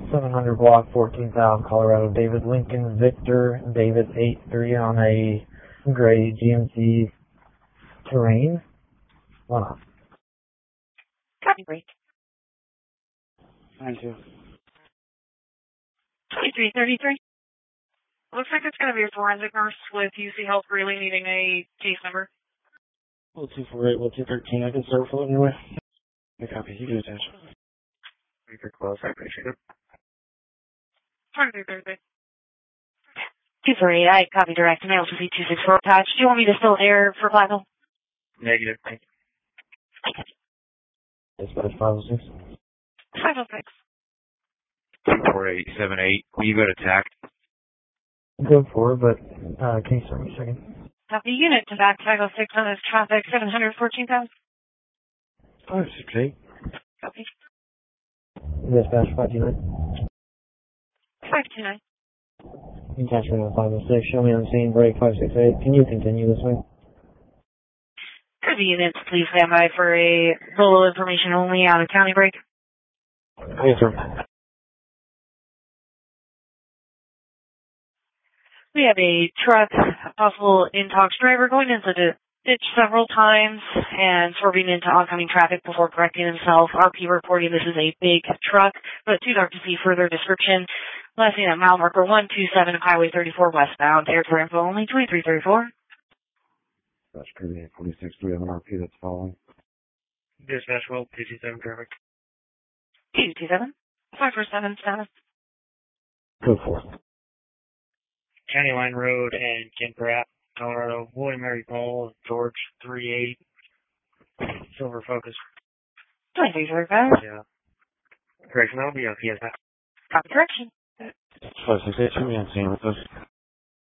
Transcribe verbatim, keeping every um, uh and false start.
seven hundred block, fourteen thousand, Colorado. David Lincoln, Victor, David eight three on a gray G M C Terrain. One off. Copy, break. nine two. twenty-three thirty-three. Looks like it's going to be a forensic nurse with U C Health Greeley needing a case number. Well, two four eight, well, two thirteen. I can start floating away. Okay, copy. You can attach. Super close. I appreciate it. twenty-three thirty-three. two four eight, I copy direct mail to C two six four patch. Do you want me to still air for Platinum? Negative. Thank you. Dispatch five oh six. five oh six. two four eight seven eight. Will you go to TAC? Go for it, but uh, can you start me a second? Copy unit to back five oh six on this traffic, seven hundred fourteen thousand. five six eight. Copy. Dispatch five two nine. five two nine. Attachment on five oh six. Show me on scene. Break five six eight. Can you continue this way? Could be units, please stand by for a little information only on a county break. Yes, sir. We have a truck, a possible intox driver going into the ditch several times and swerving into oncoming traffic before correcting himself. R P reporting this is a big truck, but too dark to see further description. Last seen at mile marker one two seven of Highway thirty-four westbound. Air for info only, twenty-three thirty-four. That's pretty eight forty-six. Do we have an R P that's following? Dispatch well, two two seven traffic. two two seven. five four seven status. Go for it. County Line Road and Ken Pratt, Colorado. William Mary Paul, George three eight. Silver Focus. twenty-three thirty-five. Yeah. Correction, that'll be on P S F. Copy correction. five six eight. Shoot me on scene with us.